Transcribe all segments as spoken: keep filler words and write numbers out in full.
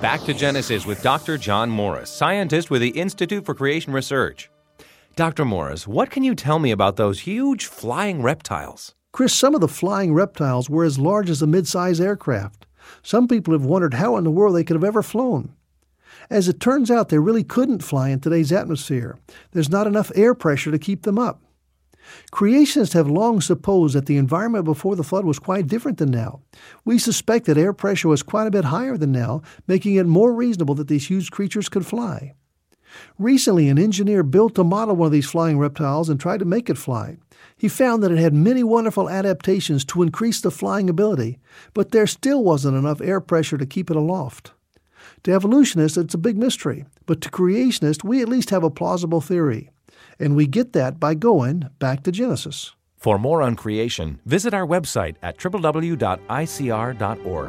Back to Genesis with Doctor John Morris, scientist with the Institute for Creation Research. Doctor Morris, what can you tell me about those huge flying reptiles? Chris, some of the flying reptiles were as large as a mid-size aircraft. Some people have wondered how in the world they could have ever flown. As it turns out, they really couldn't fly in today's atmosphere. There's not enough air pressure to keep them up. Creationists have long supposed that the environment before the flood was quite different than now. We suspect that air pressure was quite a bit higher than now, making it more reasonable that these huge creatures could fly. Recently, an engineer built a model of one of these flying reptiles and tried to make it fly. He found that it had many wonderful adaptations to increase the flying ability, but there still wasn't enough air pressure to keep it aloft. To evolutionists, it's a big mystery, but to creationists, we at least have a plausible theory. And we get that by going back to Genesis. For more on creation, visit our website at w w w dot i c r dot org.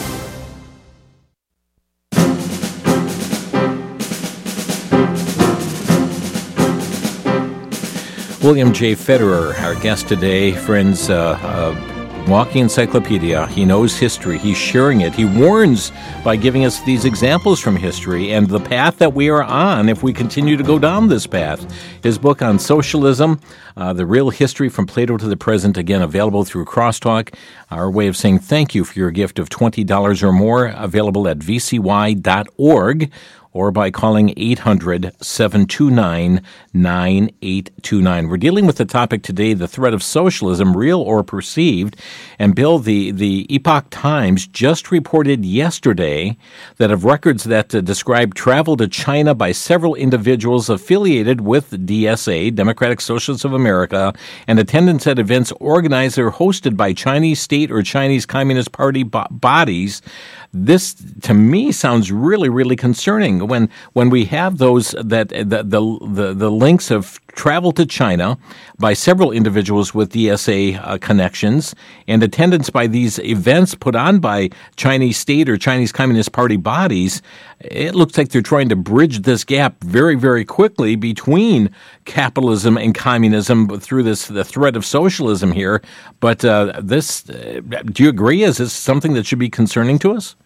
William J. Federer, our guest today, friends, uh, uh, walking encyclopedia. He knows history. He's sharing it. He warns by giving us these examples from history and the path that we are on if we continue to go down this path. His book on socialism, uh, The Real History from Plato to the Present, again, available through Crosstalk. Our way of saying thank you for your gift of twenty dollars or more, available at v c y dot org. Or by calling eight hundred, seven two nine, nine eight two nine. We're dealing with the topic today, the threat of socialism, real or perceived. And Bill, the, the Epoch Times just reported yesterday that of records that uh, describe travel to China by several individuals affiliated with D S A, Democratic Socialists of America, and attendance at events organized or hosted by Chinese state or Chinese Communist Party bo- bodies. This, to me, sounds really, really concerning. When when we have those that the the the, the links of travel to China by several individuals with D S A uh, connections and attendance by these events put on by Chinese state or Chinese Communist Party bodies, it looks like they're trying to bridge this gap very, very quickly between capitalism and communism through this the threat of socialism here. But uh, this, uh, do you agree? Is this something that should be concerning to us?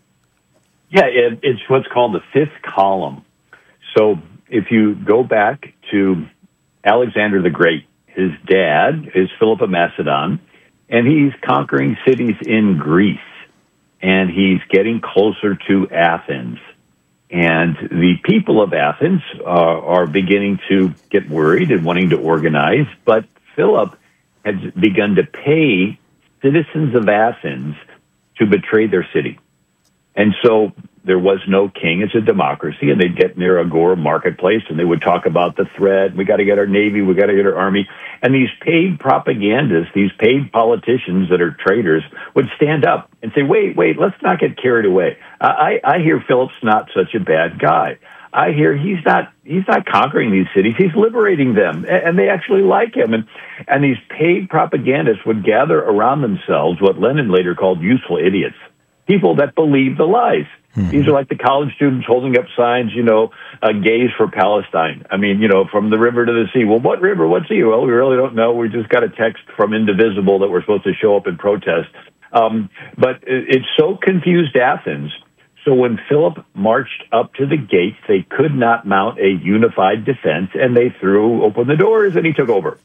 Yeah, it, it's what's called the fifth column. So if you go back to Alexander the Great, his dad is Philip of Macedon, and he's conquering cities in Greece, and he's getting closer to Athens. And the people of Athens uh, are beginning to get worried and wanting to organize, but Philip has begun to pay citizens of Athens to betray their city. And so there was no king. It's a democracy. And they'd get in their agora marketplace and they would talk about the threat. We got to get our navy. We got to get our army. And these paid propagandists, these paid politicians that are traitors would stand up and say, wait, wait, let's not get carried away. I, I hear Philip's not such a bad guy. I hear he's not he's not conquering these cities. He's liberating them. And they actually like him. And, and these paid propagandists would gather around themselves what Lenin later called useful idiots. People that believe the lies. Mm-hmm. These are like the college students holding up signs, you know, uh, gays for Palestine. I mean, you know, from the river to the sea. Well, what river? What sea? Well, we really don't know. We just got a text from Indivisible that we're supposed to show up and protest. Um, but it, it so confused Athens. So when Philip marched up to the gates, they could not mount a unified defense, and they threw open the doors, and he took over.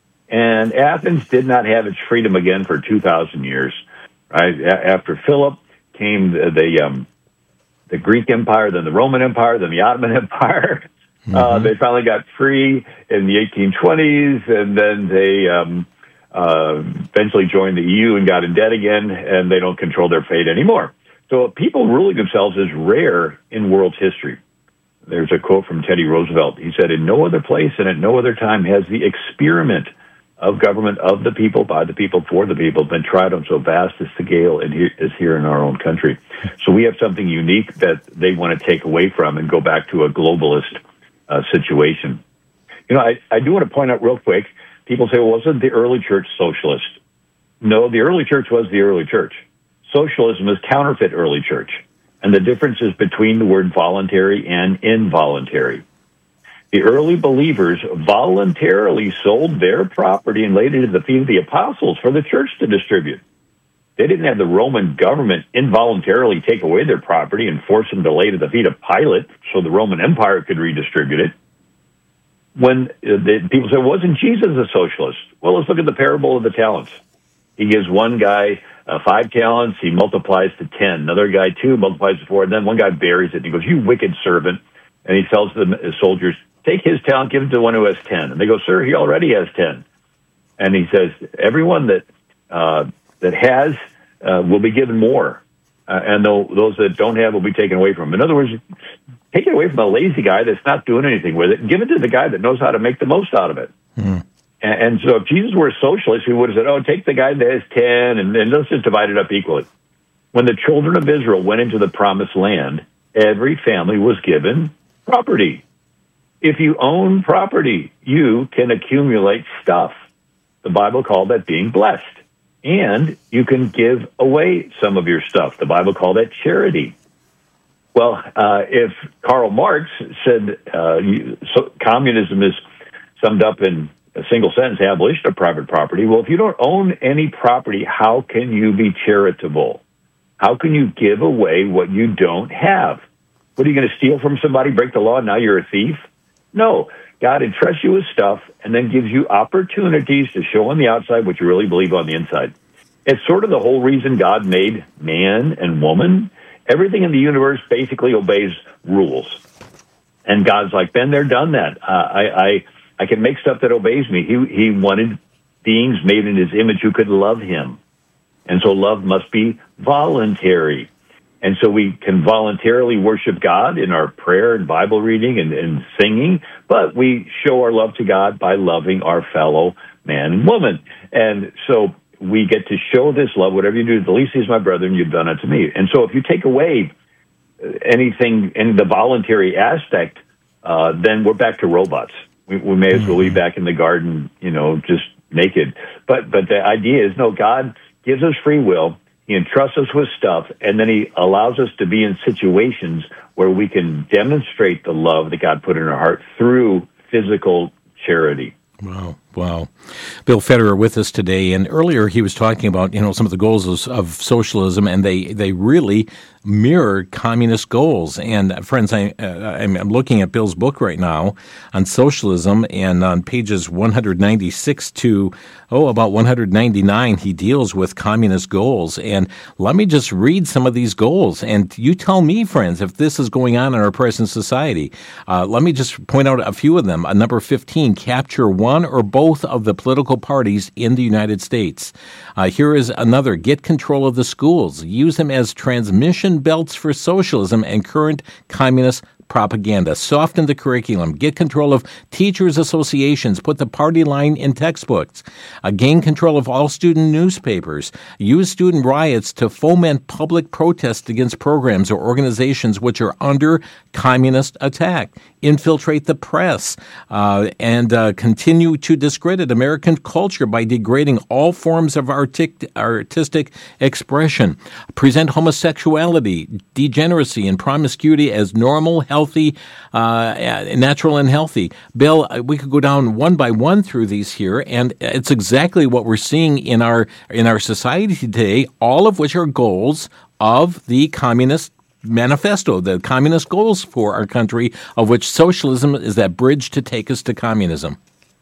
And Athens did not have its freedom again for two thousand years. Right? After Philip came the the, um, the Greek Empire, then the Roman Empire, then the Ottoman Empire. Mm-hmm. Uh, they finally got free in the eighteen twenties, and then they um, uh, eventually joined the E U and got in debt again, and they don't control their fate anymore. So people ruling themselves is rare in world history. There's a quote from Teddy Roosevelt. He said, in no other place and at no other time has the experiment of government of the people, by the people, for the people, been tried on so vast a scale as here in our own country. So we have something unique that they want to take away from and go back to a globalist uh, situation. You know, I, I do want to point out real quick, people say, well, wasn't the early church socialist? No, the early church was the early church. Socialism is counterfeit early church. And the difference is between the word voluntary and involuntary. The early believers voluntarily sold their property and laid it at the feet of the apostles for the church to distribute. They didn't have the Roman government involuntarily take away their property and force them to lay to the feet of Pilate so the Roman Empire could redistribute it. When uh, the, people say, wasn't Jesus a socialist? Well, let's look at the parable of the talents. He gives one guy uh, five talents, he multiplies to ten. Another guy two, multiplies to four, and then one guy buries it. And he goes, you wicked servant. And he tells the soldiers, take his talent, give it to the one who has ten. And they go, sir, he already has ten. And he says, everyone that uh, that has uh, will be given more. Uh, and those that don't have will be taken away from them. In other words, take it away from the lazy guy that's not doing anything with it and give it to the guy that knows how to make the most out of it. Mm. And, and so if Jesus were a socialist, he would have said, oh, take the guy that has ten and, and let's just divide it up equally. When the children of Israel went into the promised land, every family was given property. If you own property, you can accumulate stuff. The Bible called that being blessed. And you can give away some of your stuff. The Bible called that charity. Well, uh, if Karl Marx said uh, you, so communism is summed up in a single sentence, abolition of private property, well, if you don't own any property, how can you be charitable? How can you give away what you don't have? What are you going to steal from somebody, break the law, and now you're a thief? No. God entrusts you with stuff and then gives you opportunities to show on the outside what you really believe on the inside. It's sort of the whole reason God made man and woman. Everything in the universe basically obeys rules. And God's like, been there, done that. Uh, I, I I can make stuff that obeys me. He, he wanted beings made in his image who could love him. And so love must be voluntary. And so we can voluntarily worship God in our prayer and Bible reading and, and singing, but we show our love to God by loving our fellow man and woman. And so we get to show this love. Whatever you do to the least of these, my brethren, you've done it to me. And so if you take away anything in the voluntary aspect, uh, then we're back to robots. We, we may as well be back in the garden, you know, just naked. But but the idea is, no, God gives us free will. He entrusts us with stuff, and then he allows us to be in situations where we can demonstrate the love that God put in our heart through physical charity. Wow. Wow. Bill Federer with us today, and earlier he was talking about, you know, some of the goals of, of socialism, and they, they really mirror communist goals. And friends, I, uh, I'm, I'm looking at Bill's book right now on socialism, and on pages one ninety-six to, oh, about one ninety-nine, he deals with communist goals. And let me just read some of these goals, and you tell me, friends, if this is going on in our present society. Uh, let me just point out a few of them. Uh, number fifteen, capture one or both of the political parties in the United States. Uh, here is another, get control of the schools. Use them as transmission belts for socialism and current communist propaganda. Soften the curriculum. Get control of teachers' associations. Put the party line in textbooks. Uh, gain control of all student newspapers. Use student riots to foment public protests against programs or organizations which are under communist attack. Infiltrate the press uh, and uh, continue to discredit American culture by degrading all forms of artic- artistic expression. Present homosexuality, degeneracy, and promiscuity as normal, healthy, uh, natural and healthy. Bill, we could go down one by one through these here, and it's exactly what we're seeing in our in our society today, all of which are goals of the Communist Manifesto, the communist goals for our country, of which socialism is that bridge to take us to communism.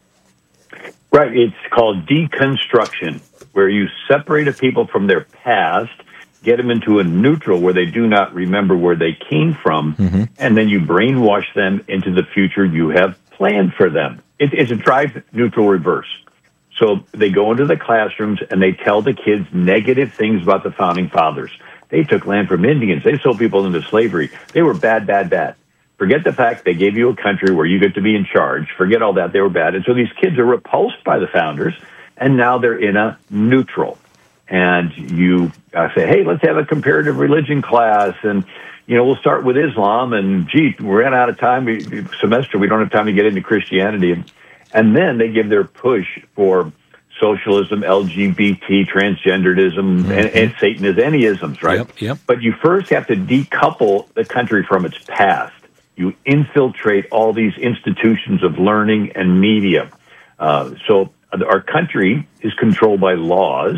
Right. It's called deconstruction, where you separate a people from their past, get them into a neutral where they do not remember where they came from, mm-hmm. and then you brainwash them into the future you have planned for them. It, it's a drive neutral reverse. So they go into the classrooms and they tell the kids negative things about the founding fathers. They took land from Indians. They sold people into slavery. They were bad, bad, bad. Forget the fact they gave you a country where you get to be in charge. Forget all that. They were bad. And so these kids are repulsed by the founders, and now they're in a neutral. And you uh, say, hey, let's have a comparative religion class, and, you know, we'll start with Islam, and, gee, we ran out of time, we, semester, we don't have time to get into Christianity. And, and then they give their push for socialism, L G B T, transgenderism, mm-hmm. and, and Satanism, any isms, right? Yep, yep. But you first have to decouple the country from its past. You infiltrate all these institutions of learning and media. Uh, so our country is controlled by laws.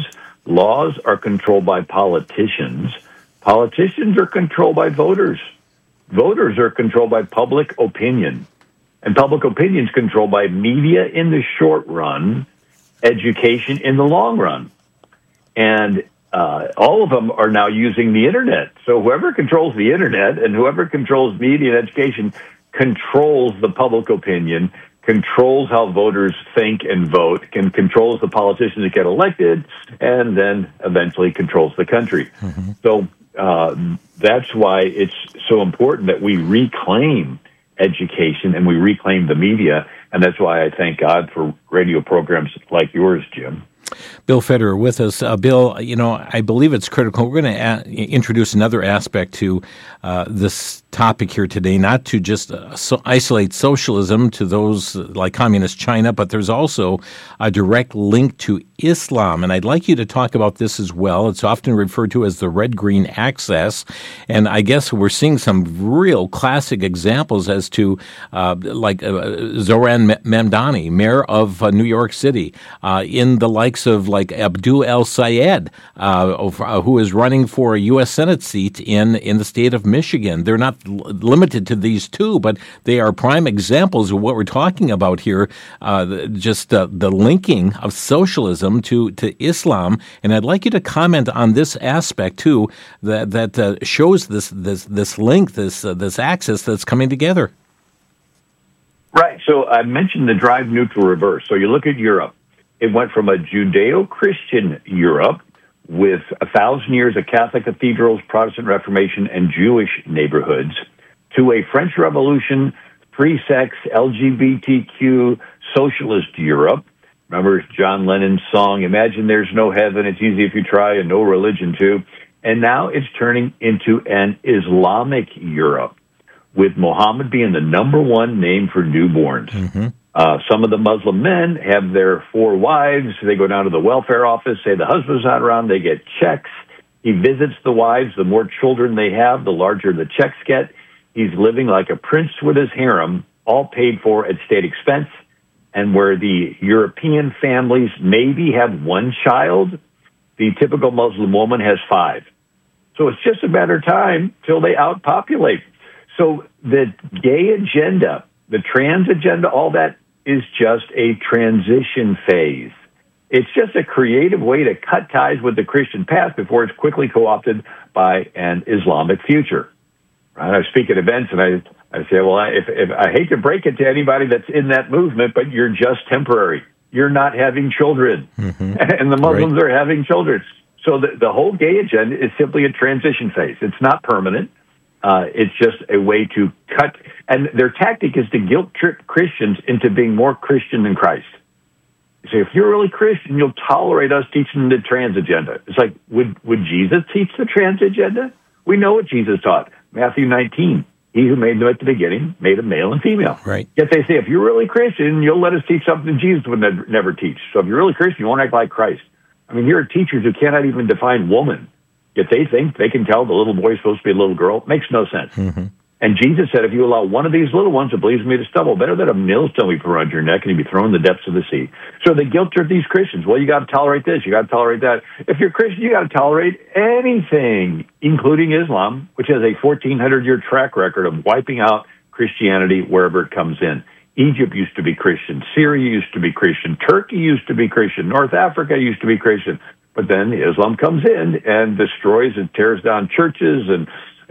laws are controlled by politicians. Politicians are controlled by voters. Voters are controlled by public opinion. And public opinion is controlled by media in the short run, education in the long run. And uh, all of them are now using the internet. So whoever controls the internet and whoever controls media and education controls the public opinion, controls how voters think and vote, can controls the politicians that get elected, and then eventually controls the country. Mm-hmm. So uh, that's why it's so important that we reclaim education and we reclaim the media, and that's why I thank God for radio programs like yours, Jim. Bill Federer with us. Uh, Bill, you know, I believe it's critical. We're going to a- introduce another aspect to uh, this topic here today, not to just uh, so isolate socialism to those like communist China, but there's also a direct link to Islam. And I'd like you to talk about this as well. It's often referred to as the red-green axis. And I guess we're seeing some real classic examples as to uh, like uh, Zoran Mamdani, mayor of uh, New York City, uh, in the likes of like Abdul El-Sayed, uh, of, uh, who is running for a U S Senate seat in, in the state of Michigan. They're not l- limited to these two, but they are prime examples of what we're talking about here, uh, just uh, the linking of socialism to, to Islam. And I'd like you to comment on this aspect, too, that, that uh, shows this, this, this link, this, uh, this axis that's coming together. Right. So I mentioned the drive neutral reverse. So you look at Europe. It went from a Judeo-Christian Europe with a thousand years of Catholic cathedrals, Protestant Reformation, and Jewish neighborhoods to a French Revolution, free sex, L G B T Q, socialist Europe. Remember John Lennon's song, "Imagine there's no heaven, it's easy if you try, and no religion too." And now it's turning into an Islamic Europe, with Muhammad being the number one name for newborns. Mm-hmm. Uh, some of the Muslim men have their four wives. They go down to the welfare office, say the husband's not around, they get checks. He visits the wives. The more children they have, the larger the checks get. He's living like a prince with his harem, all paid for at state expense. And where the European families maybe have one child, the typical Muslim woman has five. So it's just a matter of time till they outpopulate. So the gay agenda, the trans agenda, all that is just a transition phase. It's just a creative way to cut ties with the Christian past before it's quickly co-opted by an Islamic future. Right? I speak at events and I, I say, well, I, if, if I hate to break it to anybody that's in that movement, but you're just temporary. You're not having children. Mm-hmm. And the Muslims right. are having children. So the, the whole gay agenda is simply a transition phase. It's not permanent. Uh, it's just a way to cut, and their tactic is to guilt trip Christians into being more Christian than Christ. You say, if you're really Christian, you'll tolerate us teaching the trans agenda. It's like, would would Jesus teach the trans agenda? We know what Jesus taught. Matthew nineteen, he who made them at the beginning made them male and female. Right. Yet they say, if you're really Christian, you'll let us teach something Jesus would never, never teach. So if you're really Christian, you won't act like Christ. I mean, here are teachers who cannot even define woman. Yet they think they can tell the little boy is supposed to be a little girl. It makes no sense. Mm-hmm. And Jesus said, if you allow one of these little ones that believes in me to stumble, better that a millstone be put around your neck and you be thrown in the depths of the sea. So they guilt trip these Christians. Well, you got to tolerate this. You got to tolerate that. If you're Christian, you got to tolerate anything, including Islam, which has a fourteen hundred year track record of wiping out Christianity wherever it comes in. Egypt used to be Christian. Syria used to be Christian. Turkey used to be Christian. North Africa used to be Christian. But then Islam comes in and destroys and tears down churches and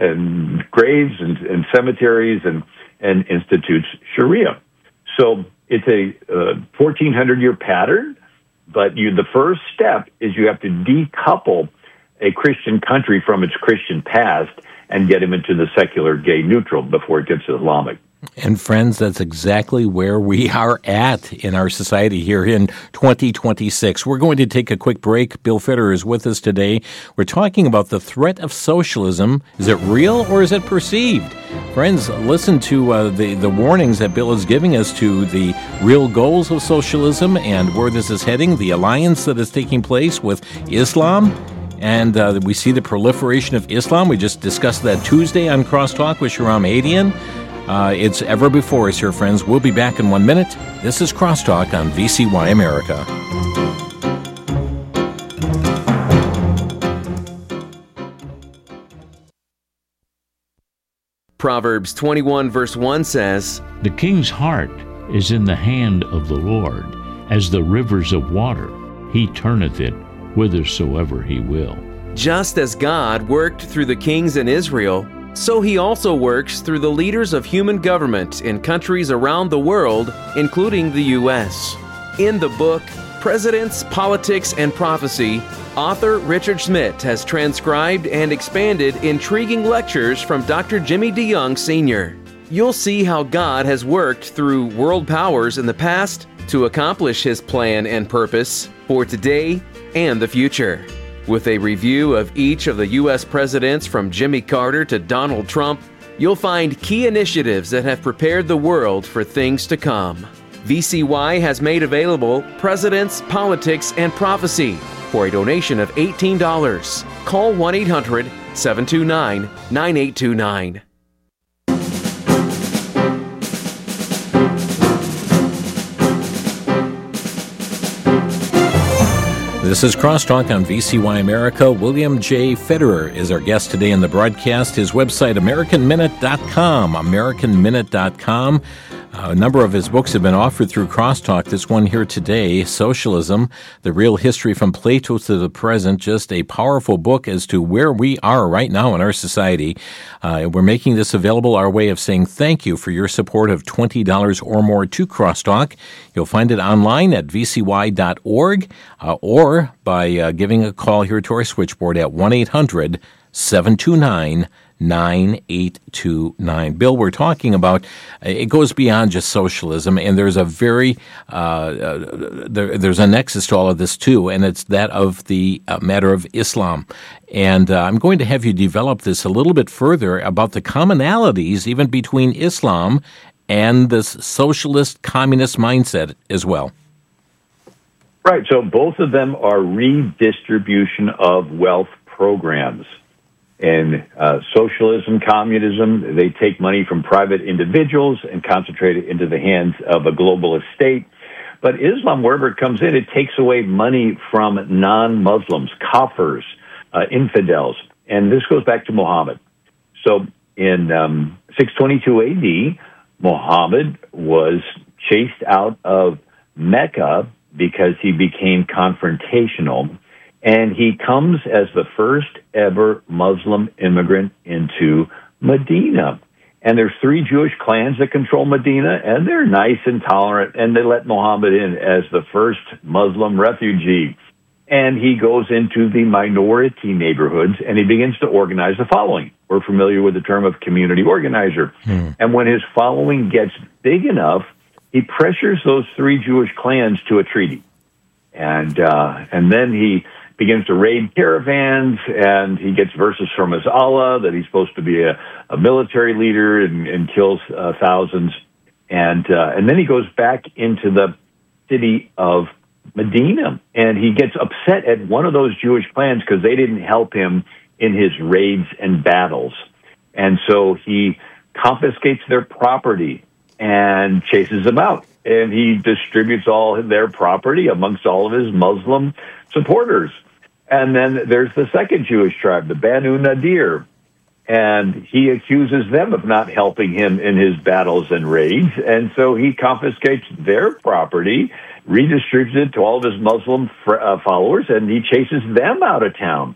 and graves and, and cemeteries and, and institutes Sharia. So it's a uh, fourteen hundred year pattern, but you the first step is you have to decouple a Christian country from its Christian past and get him into the secular gay neutral before it gets Islamic. And friends, that's exactly where we are at in our society here in twenty twenty-six. We're going to take a quick break. Bill Federer is with us today. We're talking about the threat of socialism. Is it real or is it perceived? Friends, listen to uh, the, the warnings that Bill is giving us to the real goals of socialism and where this is heading, the alliance that is taking place with Islam. And uh, we see the proliferation of Islam. We just discussed that Tuesday on Crosstalk with Shahram Hadian. Uh, it's ever before us here, friends. We'll be back in one minute. This is Crosstalk on V C Y America. Proverbs twenty-one verse one says, "The king's heart is in the hand of the Lord, as the rivers of water. He turneth it whithersoever he will." Just as God worked through the kings in Israel, so he also works through the leaders of human government in countries around the world, including the U S In the book, Presidents, Politics, and Prophecy, author Richard Schmidt has transcribed and expanded intriguing lectures from Doctor Jimmy DeYoung Senior You'll see how God has worked through world powers in the past to accomplish his plan and purpose for today and the future. With a review of each of the U S presidents from Jimmy Carter to Donald Trump, you'll find key initiatives that have prepared the world for things to come. V C Y has made available Presidents, Politics, and Prophecy for a donation of eighteen dollars. Call one eight hundred, seven two nine, nine eight two nine. This is Crosstalk on V C Y America. William J. Federer is our guest today in the broadcast. His website, American Minute dot com, American Minute dot com. A number of his books have been offered through Crosstalk. This one here today, Socialism, The Real History from Plato to the Present, just a powerful book as to where we are right now in our society. Uh, we're making this available, our way of saying thank you for your support of twenty dollars or more to Crosstalk. You'll find it online at v c y dot org uh, or by uh, giving a call here to our switchboard at one eight hundred, seven two nine, nine eight two nine. Bill, we're talking about, it goes beyond just socialism, and there's a very, uh, uh, there, there's a nexus to all of this too, and it's that of the uh, matter of Islam. And uh, I'm going to have you develop this a little bit further about the commonalities even between Islam and this socialist communist mindset as well. Right. So both of them are redistribution of wealth programs. In uh, socialism, communism, they take money from private individuals and concentrate it into the hands of a globalist state. But Islam, wherever it comes in, it takes away money from non-Muslims, kafirs, uh, infidels. And this goes back to Muhammad. So in um, six twenty-two A D, Muhammad was chased out of Mecca because he became confrontational. And he comes as the first ever Muslim immigrant into Medina. And there's three Jewish clans that control Medina, and they're nice and tolerant, and they let Muhammad in as the first Muslim refugee. And he goes into the minority neighborhoods, and he begins to organize the following. We're familiar with the term of community organizer. Hmm. And when his following gets big enough, he pressures those three Jewish clans to a treaty. And uh, and then he begins to raid caravans, and he gets verses from his Allah that he's supposed to be a, a military leader and, and kills uh, thousands. And uh, and then he goes back into the city of Medina, and he gets upset at one of those Jewish clans because they didn't help him in his raids and battles. And so he confiscates their property and chases them out. And he distributes all their property amongst all of his Muslim supporters. And then there's the second Jewish tribe, the Banu Nadir. And he accuses them of not helping him in his battles and raids. And so he confiscates their property, redistributes it to all of his Muslim fr- uh, followers, and he chases them out of town.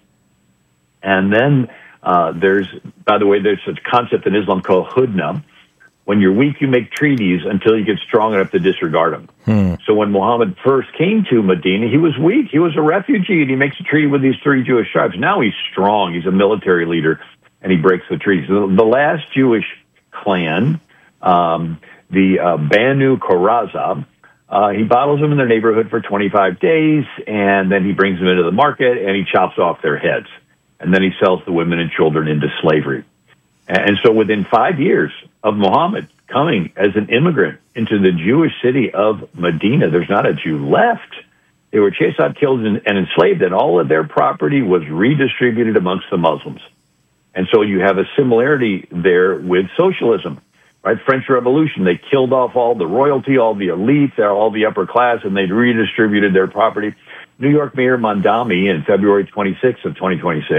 And then uh, there's, by the way, there's a concept in Islam called hudna. When you're weak, you make treaties until you get strong enough to disregard them. Hmm. So when Muhammad first came to Medina, he was weak. He was a refugee, and he makes a treaty with these three Jewish tribes. Now he's strong. He's a military leader, and he breaks the treaty. So the last Jewish clan, um, the uh, Banu Qurayza, uh, he bottles them in their neighborhood for twenty-five days, and then he brings them into the market, and he chops off their heads. And then he sells the women and children into slavery. And so within five years of Muhammad coming as an immigrant into the Jewish city of Medina, there's not a Jew left. They were chased out, killed, and enslaved, and all of their property was redistributed amongst the Muslims. And so you have a similarity there with socialism, right? French Revolution, they killed off all the royalty, all the elite, all the upper class, and they redistributed their property. New York Mayor Mondami in February twenty-sixth of twenty twenty-six